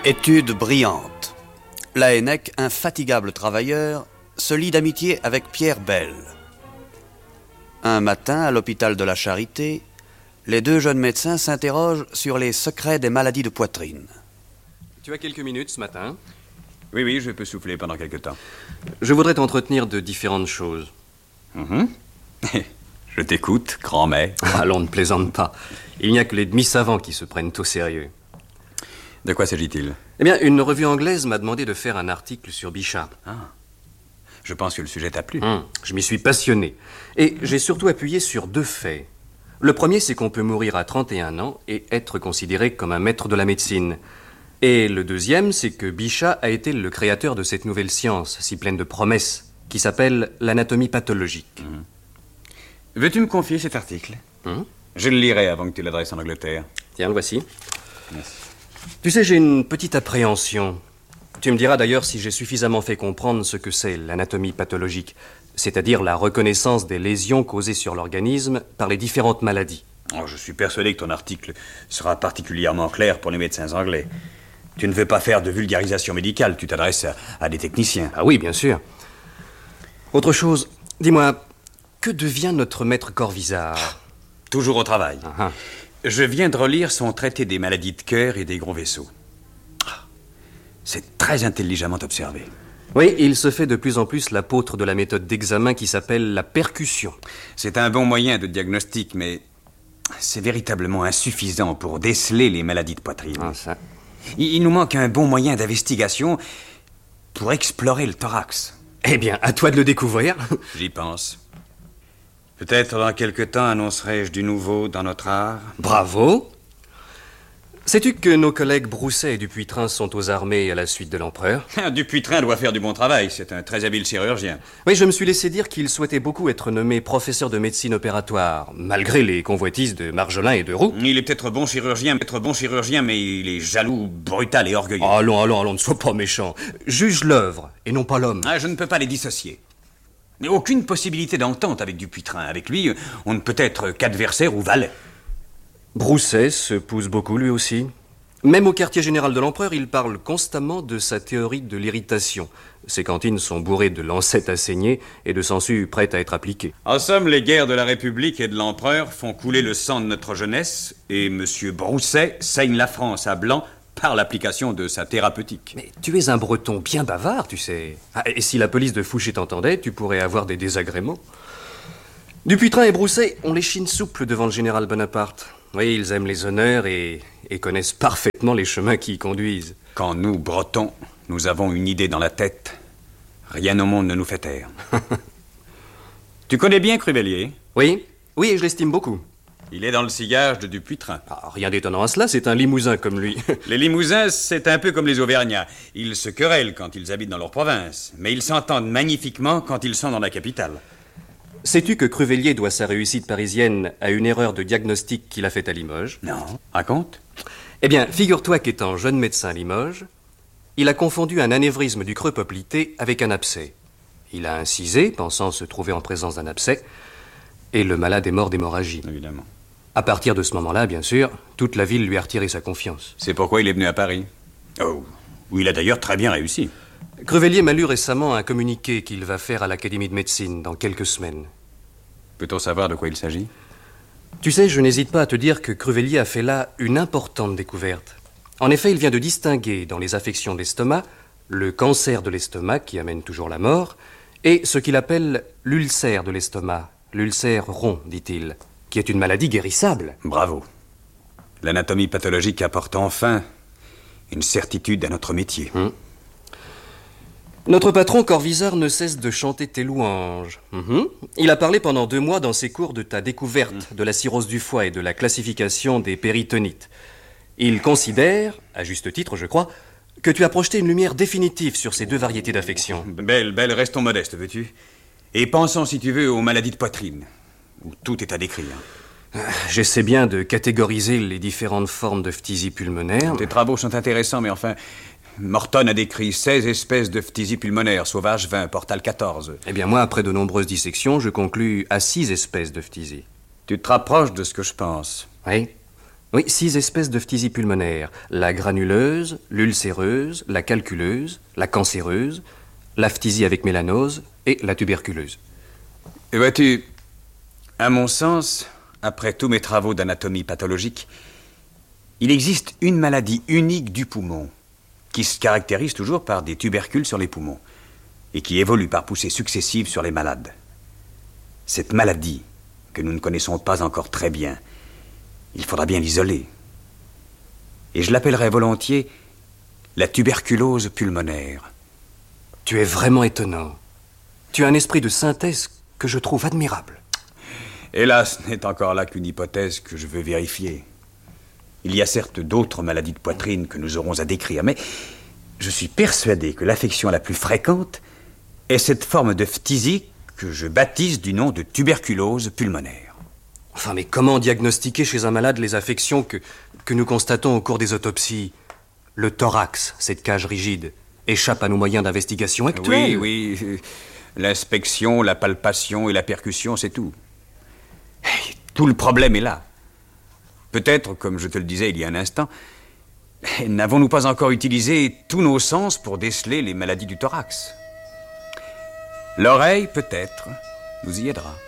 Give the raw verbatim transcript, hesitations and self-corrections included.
Étude brillante. Laennec, infatigable travailleur, se lie d'amitié avec Pierre Belle. Un matin, à l'hôpital de la Charité, les deux jeunes médecins s'interrogent sur les secrets des maladies de poitrine. Tu as quelques minutes ce matin? Oui, oui, je peux souffler pendant quelque temps. Je voudrais t'entretenir de différentes choses. Mm-hmm. Je t'écoute, grand maître. Allons, ne plaisante pas. Il n'y a que les demi-savants qui se prennent au sérieux. De quoi s'agit-il? Eh bien, une revue anglaise m'a demandé de faire un article sur Bichat. Ah. Je pense que le sujet t'a plu. Hum, je m'y suis passionné. Et j'ai surtout appuyé sur deux faits. Le premier, c'est qu'on peut mourir à trente et un ans et être considéré comme un maître de la médecine. Et le deuxième, c'est que Bichat a été le créateur de cette nouvelle science, si pleine de promesses, qui s'appelle l'anatomie pathologique. Mmh. Veux-tu me confier cet article? Mmh. Je le lirai avant que tu l'adresses en Angleterre. Tiens, le voici. Merci. Tu sais, j'ai une petite appréhension. Tu me diras d'ailleurs si j'ai suffisamment fait comprendre ce que c'est l'anatomie pathologique, c'est-à-dire la reconnaissance des lésions causées sur l'organisme par les différentes maladies. Oh, je suis persuadé que ton article sera particulièrement clair pour les médecins anglais. Tu ne veux pas faire de vulgarisation médicale, tu t'adresses à, à des techniciens. Ah oui, bien sûr. Autre chose, dis-moi, que devient notre maître Corvisart? Toujours au travail. Uh-huh. Je viens de relire son traité des maladies de cœur et des gros vaisseaux. C'est très intelligemment observé. Oui, il se fait de plus en plus l'apôtre de la méthode d'examen qui s'appelle la percussion. C'est un bon moyen de diagnostic, mais c'est véritablement insuffisant pour déceler les maladies de poitrine. Ah, ça. Il, il nous manque un bon moyen d'investigation pour explorer le thorax. Eh bien, à toi de le découvrir. J'y pense. Peut-être dans quelque temps annoncerai-je du nouveau dans notre art. Bravo. Sais-tu que nos collègues Brousset et Dupuytren sont aux armées à la suite de l'empereur? Dupuytren doit faire du bon travail, c'est un très habile chirurgien. Oui, je me suis laissé dire qu'il souhaitait beaucoup être nommé professeur de médecine opératoire, malgré les convoitises de Marjolin et de Roux. Il est peut-être bon chirurgien, peut-être bon chirurgien, mais il est jaloux, brutal et orgueilleux. Allons, allons, allons, ne sois pas méchant. Juge l'œuvre, et non pas l'homme. Ah, je ne peux pas les dissocier. Mais aucune possibilité d'entente avec Dupuytren. Avec lui, on ne peut être qu'adversaire ou valet. Brousset se pousse beaucoup, lui aussi. Même au quartier général de l'empereur, il parle constamment de sa théorie de l'irritation. Ses cantines sont bourrées de lancettes à saigner et de sangsues prêtes à être appliquées. En somme, les guerres de la République et de l'empereur font couler le sang de notre jeunesse et M. Brousset saigne la France à blanc par l'application de sa thérapeutique. Mais tu es un Breton bien bavard, tu sais. Ah, et si la police de Fouché t'entendait, tu pourrais avoir des désagréments. Dupuytren et Brousset ont les chines souples devant le général Bonaparte. Oui, ils aiment les honneurs et, et connaissent parfaitement les chemins qui y conduisent. Quand nous, Bretons, nous avons une idée dans la tête, rien au monde ne nous fait taire. Tu connais bien Cruvellier? Oui, oui, et je l'estime beaucoup. Il est dans le sillage de Dupuytren. Ah, rien d'étonnant à cela, c'est un Limousin comme lui. Les Limousins, c'est un peu comme les Auvergnats. Ils se querellent quand ils habitent dans leur province, mais ils s'entendent magnifiquement quand ils sont dans la capitale. Sais-tu que Cruvellier doit sa réussite parisienne à une erreur de diagnostic qu'il a faite à Limoges? Non, raconte. Eh bien, figure-toi qu'étant jeune médecin à Limoges, il a confondu un anévrisme du creux poplité avec un abcès. Il a incisé, pensant se trouver en présence d'un abcès, et le malade est mort d'hémorragie. Évidemment. À partir de ce moment-là, bien sûr, toute la ville lui a retiré sa confiance. C'est pourquoi il est venu à Paris. Oh, où il a d'ailleurs très bien réussi. Cruvellier m'a lu récemment un communiqué qu'il va faire à l'Académie de médecine dans quelques semaines. Peut-on savoir de quoi il s'agit? Tu sais, je n'hésite pas à te dire que Cruvellier a fait là une importante découverte. En effet, il vient de distinguer dans les affections de l'estomac le cancer de l'estomac qui amène toujours la mort et ce qu'il appelle l'ulcère de l'estomac, l'ulcère rond, dit-il, qui est une maladie guérissable. Bravo. L'anatomie pathologique apporte enfin une certitude à notre métier. Hum. Notre patron Corvisart ne cesse de chanter tes louanges. Mm-hmm. Il a parlé pendant deux mois dans ses cours de ta découverte mm. de la cirrhose du foie et de la classification des péritonites. Il considère, à juste titre je crois, que tu as projeté une lumière définitive sur ces deux variétés d'affections. Belle, belle, restons modestes, veux-tu? Et pensons, si tu veux, aux maladies de poitrine, où tout est à décrire. J'essaie bien de catégoriser les différentes formes de phtisie pulmonaire. Tes travaux sont intéressants, mais enfin... Morton a décrit seize espèces de phtisie pulmonaire, sauvage vingt, portale quatorze. Eh bien moi, après de nombreuses dissections, je conclus à six espèces de phtisie. Tu te rapproches de ce que je pense. Oui. Oui, six espèces de phtisie pulmonaire. La granuleuse, l'ulcéreuse, la calculeuse, la cancéreuse, la phtisie avec mélanose et la tuberculeuse. Et vois-tu, à mon sens, après tous mes travaux d'anatomie pathologique, il existe une maladie unique du poumon qui se caractérise toujours par des tubercules sur les poumons et qui évolue par poussées successives sur les malades. Cette maladie, que nous ne connaissons pas encore très bien, il faudra bien l'isoler. Et je l'appellerai volontiers la tuberculose pulmonaire. Tu es vraiment étonnant. Tu as un esprit de synthèse que je trouve admirable. Hélas, ce n'est encore là qu'une hypothèse que je veux vérifier. Il y a certes d'autres maladies de poitrine que nous aurons à décrire, mais je suis persuadé que l'affection la plus fréquente est cette forme de phtisie que je baptise du nom de tuberculose pulmonaire. Enfin, mais comment diagnostiquer chez un malade les affections que, que nous constatons au cours des autopsies? Le thorax, cette cage rigide, échappe à nos moyens d'investigation actuels. Oui, oui. L'inspection, la palpation et la percussion, c'est tout. Tout le problème est là. Peut-être, comme je te le disais il y a un instant, n'avons-nous pas encore utilisé tous nos sens pour déceler les maladies du thorax? L'oreille, peut-être, nous y aidera.